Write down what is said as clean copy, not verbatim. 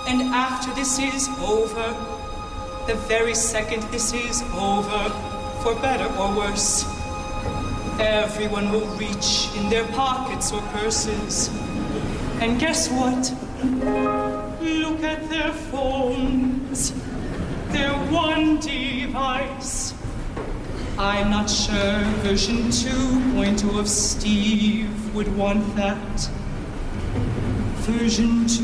And after this is over, the very second this is over, for better or worse, everyone will reach in their pockets or purses. And guess what? Look at their phones, their one device. I'm not sure version 2.0 of Steve would want that. Version 2.